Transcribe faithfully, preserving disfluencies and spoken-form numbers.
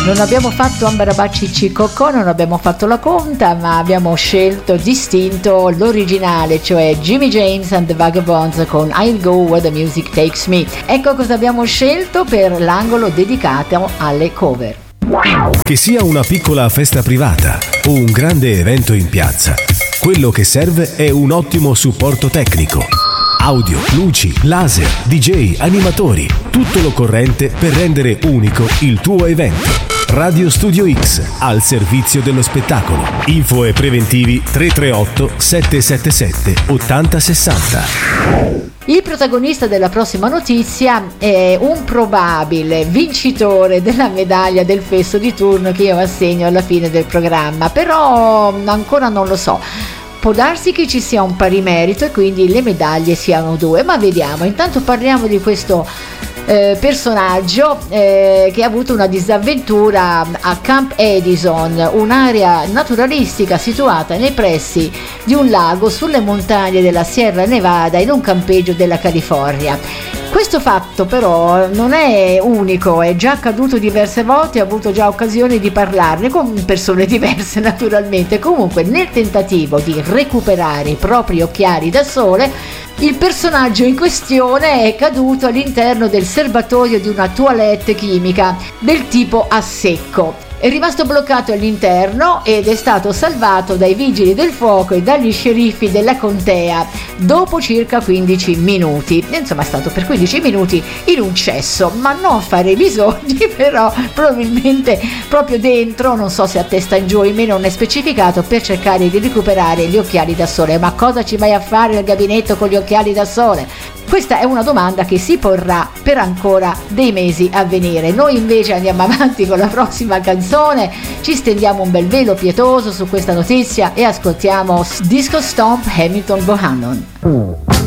Non abbiamo fatto Ambarabacci Cicocco, non abbiamo fatto la conta, ma abbiamo scelto distinto l'originale, cioè Jimmy James and the Vagabonds con I'll Go Where the Music Takes Me. Ecco cosa abbiamo scelto per l'angolo dedicato alle cover. Che sia una piccola festa privata o un grande evento in piazza, quello che serve è un ottimo supporto tecnico. Audio, luci, laser, D J, animatori, tutto l'occorrente per rendere unico il tuo evento. Radio Studio X, al servizio dello spettacolo. Info e preventivi tre tre otto sette sette sette otto zero sei zero. Il protagonista della prossima notizia è un probabile vincitore della medaglia del festo di turno che io assegno alla fine del programma, però ancora non lo so. Può darsi che ci sia un pari merito e quindi le medaglie siano due, ma vediamo. Intanto parliamo di questo eh, personaggio eh, che ha avuto una disavventura a Camp Edison, un'area naturalistica situata nei pressi di un lago sulle montagne della Sierra Nevada in un campeggio della California. Questo fatto però non è unico, è già accaduto diverse volte, ho avuto già occasione di parlarne con persone diverse naturalmente. Comunque, nel tentativo di recuperare i propri occhiali da sole, il personaggio in questione è caduto all'interno del serbatoio di una toilette chimica del tipo a secco. È rimasto bloccato all'interno ed è stato salvato dai vigili del fuoco e dagli sceriffi della contea dopo circa quindici minuti. Insomma, è stato per quindici minuti in un cesso, ma non a fare i bisogni, però probabilmente proprio dentro, non so se a testa in giù, in me non è specificato, per cercare di recuperare gli occhiali da sole. Ma cosa ci vai a fare nel gabinetto con gli occhiali da sole? Questa è una domanda che si porrà per ancora dei mesi a venire. Noi invece andiamo avanti con la prossima canzone, ci stendiamo un bel velo pietoso su questa notizia e ascoltiamo Disco Stomp Hamilton Bohannon.